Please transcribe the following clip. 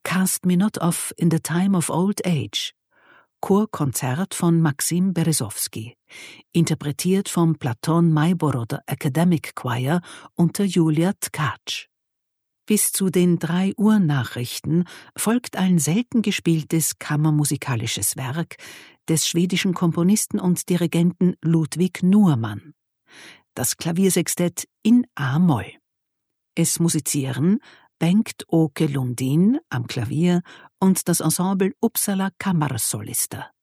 Cast Me Not Off in the Time of Old Age, Chorkonzert von Maxim Berezowski, interpretiert vom Platon Mayboroder Academic Choir unter Julia Tkacz. Bis zu den 3 Uhr Nachrichten folgt ein selten gespieltes kammermusikalisches Werk des schwedischen Komponisten und Dirigenten Ludwig Nuhrmann, das Klaviersextett in A-Moll. Es musizieren Bengt-Åke Lundin am Klavier und das Ensemble Uppsala Kammarsolister.